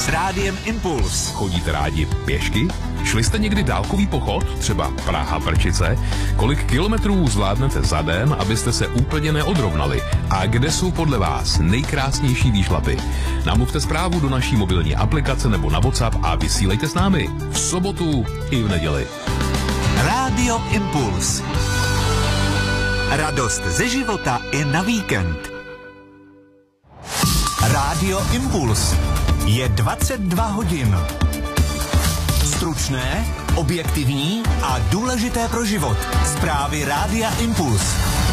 Rádiem Impuls. Chodíte rádi pěšky? Šli jste někdy dálkový pochod? Třeba Praha-Prčice? Kolik kilometrů zvládnete za den, abyste se úplně neodrovnali? A kde jsou podle vás nejkrásnější výšlapy? Namluvte zprávu do naší mobilní aplikace nebo na WhatsApp a vysílejte s námi. V sobotu i v neděli. Rádio Impuls. Radost ze života i na víkend. Rádio Impuls. Je 22 hodin. Stručné, objektivní a důležité pro život. Zprávy Rádia Impuls.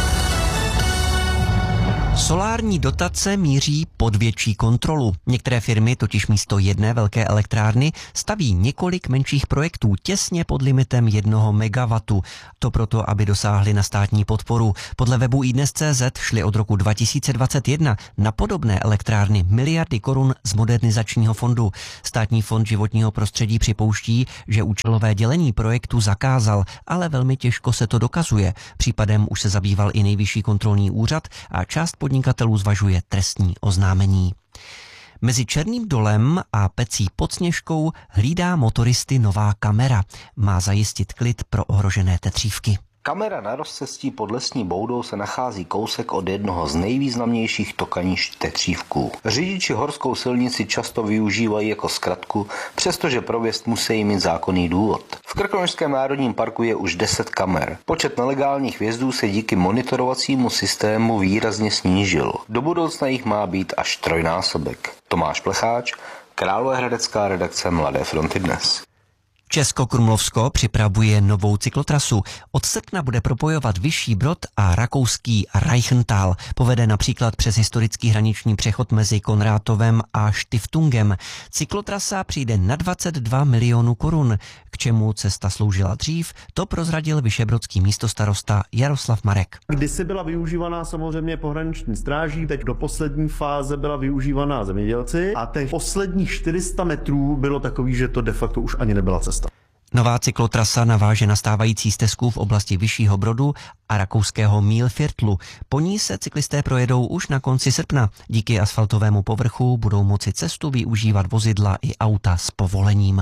Solární dotace míří pod větší kontrolu. Některé firmy totiž místo jedné velké elektrárny staví několik menších projektů těsně pod limitem 1 megawattu. To proto, aby dosáhly na státní podporu. Podle webu iDnes.cz šly od roku 2021 na podobné elektrárny miliardy korun z modernizačního fondu. Státní fond životního prostředí připouští, že účelové dělení projektu zakázal, ale velmi těžko se to dokazuje. Případem už se zabýval i Nejvyšší kontrolní úřad a část podnikatelů zvažuje trestní oznámení. Mezi Černým dolem a Pecí pod Sněžkou hlídá motoristy nová kamera. Má zajistit klid pro ohrožené tetřívky. Kamera na rozcestí pod Lesní Boudou se nachází kousek od jednoho z nejvýznamnějších tokanišť tetřívků. Řidiči horskou silnici často využívají jako zkratku, přestože pro vjezd musí mít zákonný důvod. V Krkonošském národním parku je už 10 kamer. Počet nelegálních vjezdů se díky monitorovacímu systému výrazně snížil. Do budoucna jich má být až 3násobek. Tomáš Plecháč, Královéhradecká redakce Mladé fronty Dnes. Česko-Krumlovsko připravuje novou cyklotrasu. Od srpna bude propojovat Vyšší Brod a rakouský Reichental. Povede například přes historický hraniční přechod mezi Konrátovem a Štiftungem. Cyklotrasa přijde na 22 milionů korun. K čemu cesta sloužila dřív, to prozradil vyšebrodský místostarosta Jaroslav Marek. Kdysi byla využívaná samozřejmě pohraniční stráží, teď do poslední fáze byla využívaná zemědělci a těch posledních 400 metrů bylo takový, že to de facto už ani nebyla cesta. Nová cyklotrasa naváže na stávající stezku v oblasti Vyššího Brodu a rakouského Mühlviertlu. Po ní se cyklisté projedou už na konci srpna. Díky asfaltovému povrchu budou moci cestu využívat vozidla i auta s povolením.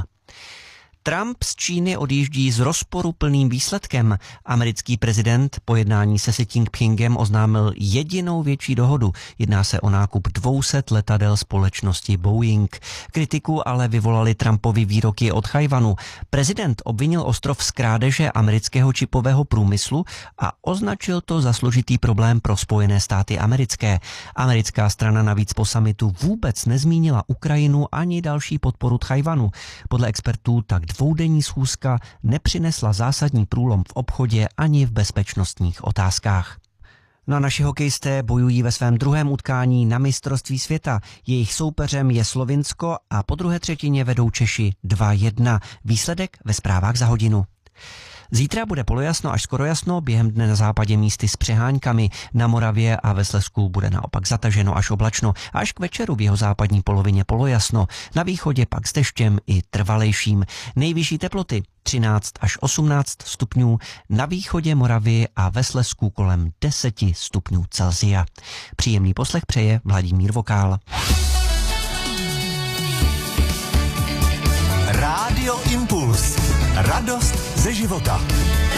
Trump z Číny odjíždí s rozporuplným výsledkem. Americký prezident po jednání se Xi Jinpingem oznámil jedinou větší dohodu. Jedná se o nákup 200 letadel společnosti Boeing. Kritiku ale vyvolali Trumpovy výroky od Tchaj-wanu. Prezident obvinil ostrov z krádeže amerického čipového průmyslu a označil to za složitý problém pro Spojené státy americké. Americká strana navíc po summitu vůbec nezmínila Ukrajinu ani další podporu Tchaj-wanu. Podle expertů tak dvoudenní schůzka nepřinesla zásadní průlom v obchodě ani v bezpečnostních otázkách. No a naši hokejisté bojují ve svém druhém utkání na mistrovství světa. Jejich soupeřem je Slovinsko a po druhé třetině vedou Češi 2-1. Výsledek ve zprávách za hodinu. Zítra bude polojasno až skoro jasno, během dne na západě místy s přeháňkami. Na Moravě a ve Slezsku bude naopak zataženo až oblačno, až k večeru v jeho západní polovině polojasno. Na východě pak s deštěm i trvalejším. Nejvyšší teploty 13 až 18 stupňů, na východě Moravy a ve Slezsku kolem 10 stupňů Celsia. Příjemný poslech přeje Vladimír Vokál. Rádio Impuls. Radost ze života.